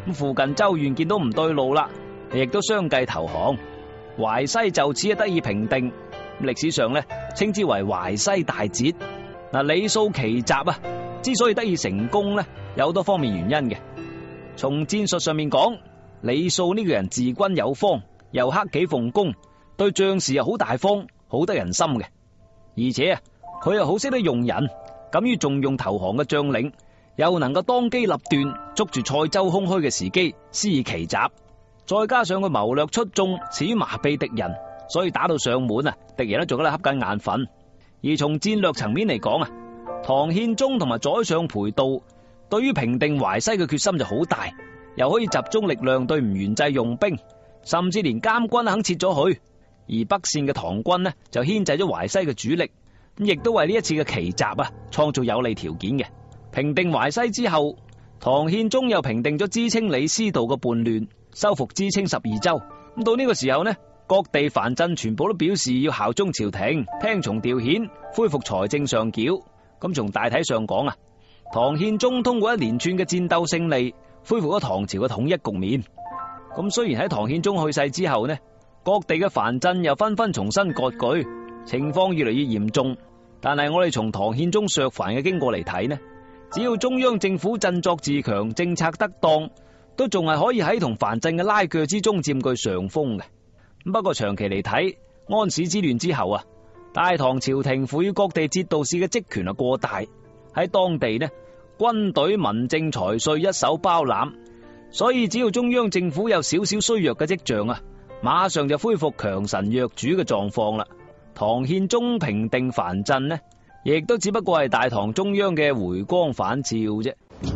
咁附近州縣見到唔對路啦，亦都相繼投降，淮西就此得以平定。歷史上咧稱之為淮西大捷。嗱，李素奇襲啊，之所以得以成功咧，有好多方面原因嘅。從戰術上面講，李素呢個人治軍有方，又克己奉公，對將士又好大方，好得人心嘅。而且啊，佢又好識得用人，敢於重用投降嘅將領，又能夠當機立斷，捉住塞州空虛嘅時機施以奇襲。再加上佢謀略出眾，善於麻痹敵人，所以打到上門啊，敵人都仲喺度瞌緊眼瞓。而從戰略層面嚟講啊，唐憲宗同埋宰相裴度對於平定淮西嘅決心就好大，又可以集中力量對吳元濟用兵，甚至連監軍肯撤咗去。而北線嘅唐軍呢，就牽制咗淮西嘅主力，亦都為呢一次嘅奇襲啊創造有利條件嘅。平定淮西之後，唐憲宗又平定咗知青李思道嘅叛亂，收復知青12州。咁到呢個時候呢，各地藩鎮全部都表示要效忠朝廷，聽從調遣，恢復財政上繳。咁從大體上講啊，唐憲宗通過一連串嘅戰鬥勝利，恢復咗唐朝嘅統一局面。咁雖然喺唐憲宗去世之後呢，各地嘅藩鎮又紛紛重新割據，情況越嚟越嚴重。但係我哋從唐憲宗削藩嘅經過嚟睇呢，只要中央政府振作自強，政策得當，都仲係可以喺同藩鎮嘅拉鋸之中佔據上風嘅。不過長期嚟睇，安史之亂之後啊，大唐朝廷賦予各地節度使嘅職權啊過大，喺當地呢，軍隊、民政、財稅一手包攬，所以只要中央政府有少少衰弱嘅跡象啊，馬上就恢復強臣弱主嘅狀況啦。唐憲宗平定藩鎮呢，亦都只不過係大唐中央嘅回光返照啫。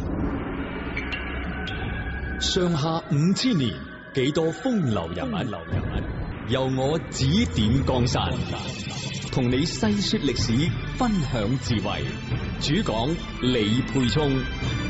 上下5000年，幾多風流人物，由我指點江山，同你細說歷史，分享智慧。主講李沛聰。